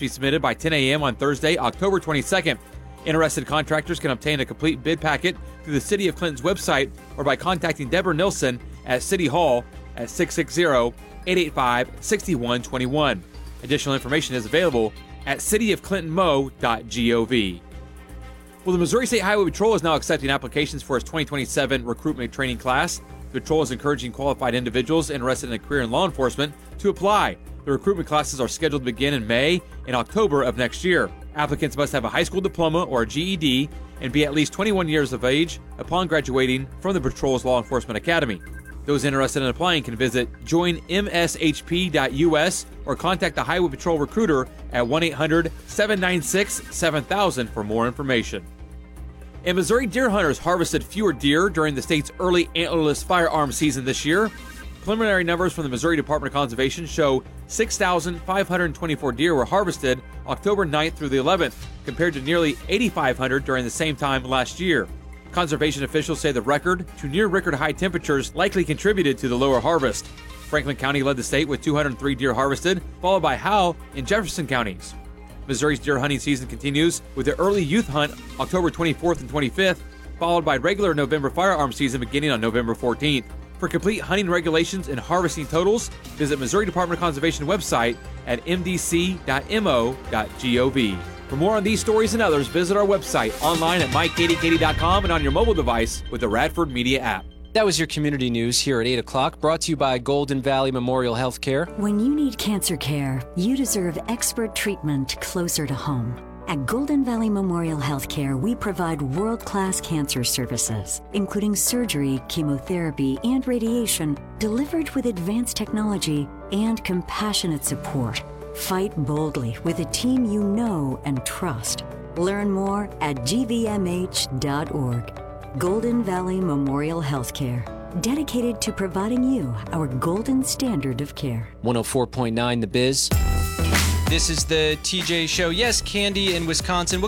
be submitted by 10 a.m. on Thursday, October 22nd. Interested contractors can obtain a complete bid packet through the City of Clinton's website or by contacting Deborah Nilsson at City Hall at 660-885-6121. Additional information is available at cityofclintonmo.gov. Well, the Missouri State Highway Patrol is now accepting applications for its 2027 recruitment training class. The patrol is encouraging qualified individuals interested in a career in law enforcement to apply. The recruitment classes are scheduled to begin in May and October of next year. Applicants must have a high school diploma or a GED and be at least 21 years of age upon graduating from the patrol's Law Enforcement Academy. Those interested in applying can visit joinmshp.us or contact the Highway Patrol recruiter at 1-800-796-7000 for more information. And Missouri deer hunters harvested fewer deer during the state's early antlerless firearm season this year. Preliminary numbers from the Missouri Department of Conservation show 6,524 deer were harvested October 9th through the 11th, compared to nearly 8,500 during the same time last year. Conservation officials say the record to near-record high temperatures likely contributed to the lower harvest. Franklin County led the state with 203 deer harvested, followed by Howell and Jefferson counties. Missouri's deer hunting season continues with the early youth hunt October 24th and 25th, followed by regular November firearm season beginning on November 14th. For complete hunting regulations and harvesting totals, visit Missouri Department of Conservation website at mdc.mo.gov. For more on these stories and others, visit our website online at MikeKatie.com and on your mobile device with the Radford Media app. That was your community news here at 8 o'clock, brought to you by Golden Valley Memorial Healthcare. When you need cancer care, you deserve expert treatment closer to home. At Golden Valley Memorial Healthcare, we provide world-class cancer services, including surgery, chemotherapy, and radiation, delivered with advanced technology and compassionate support. Fight boldly with a team you know and trust. Learn more at gvmh.org. Golden Valley Memorial Healthcare, dedicated to providing you our golden standard of care. 104.9 The Biz. This is the TJ Show. Yes, Candy in Wisconsin.